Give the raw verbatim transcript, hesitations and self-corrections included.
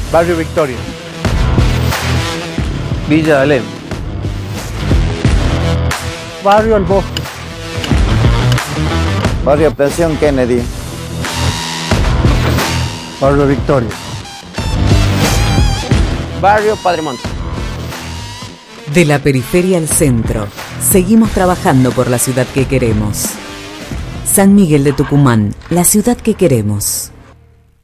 Barrio Victoria. Villa Alem. Barrio El Bosque. Barrio Presión Kennedy. Barrio Victoria. Barrio Padre Monte. De la periferia al centro, seguimos trabajando por la ciudad que queremos. San Miguel de Tucumán, la ciudad que queremos.